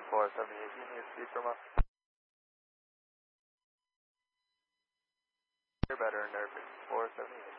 478, you need to speak from us. You're better in there, 478.